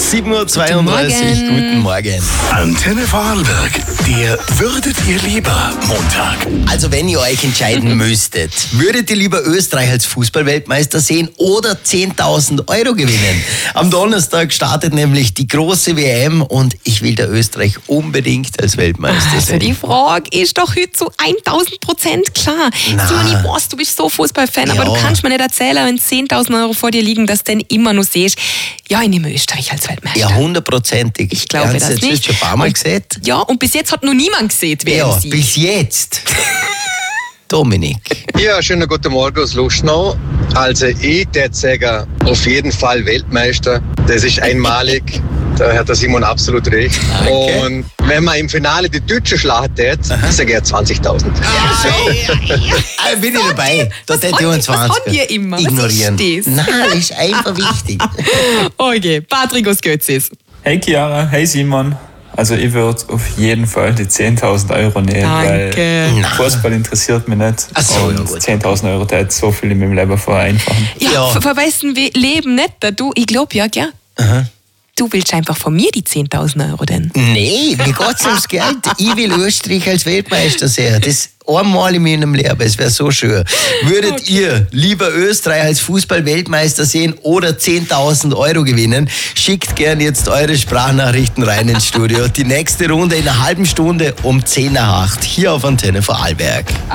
7.32 Uhr, guten Morgen. Antenne Vorarlberg, der Würdet ihr lieber Montag. Also wenn ihr euch entscheiden müsstet, würdet ihr lieber Österreich als Fußballweltmeister sehen oder 10.000 Euro gewinnen? Am Donnerstag startet nämlich die große WM und ich will der Österreich unbedingt als Weltmeister Also sehen. die Frage ist doch heute zu 1000% klar. Na. Simon, ich weiß, du bist so Fußballfan, aber Ja. du kannst mir nicht erzählen, wenn 10.000 Euro vor dir liegen, dass du dann immer noch siehst, ja, ich nehme Österreich als Weltmeister. Ja, 100%ig. Ich glaube Hast das du jetzt nicht. schon ein paar Mal gesehen? Ja, und bis jetzt hat noch niemand gesehen, wer Ja, sie. bis jetzt. Dominik. Ja, schönen guten Morgen aus Lustenau. Also ich würde sagen, auf jeden Fall Weltmeister. Das ist einmalig. Da hat der Simon absolut recht. Danke. Und wenn man im Finale die Deutsche schlagen tät, sage ich 20.000. Bin ich dabei. Da hätte ich was haben wir immer? Was ignorieren. ist das? Nein, ist einfach wichtig. Okay, Patrick aus Götzis. Hey Chiara, hey Simon. Also ich würde auf jeden Fall die 10.000 Euro nehmen, Danke. weil Fußball interessiert mich nicht. Ach so, und ja gut. 10.000 Euro hätte so viel in meinem Leben vereinfachen. Ja, Ja. verweisen wir Leben nicht, da du, ich glaube ja, gell? Du willst einfach von mir die 10.000 Euro denn? Nee, mir geht's ums Geld. Ich will Österreich als Weltmeister sehen. Das einmal in meinem Leben, es wäre so schön. Würdet ihr lieber Österreich als Fußball-Weltmeister sehen oder 10.000 Euro gewinnen? Schickt gern jetzt eure Sprachnachrichten rein ins Studio. Die nächste Runde in einer halben Stunde um 10 nach 8 hier auf Antenne Vorarlberg.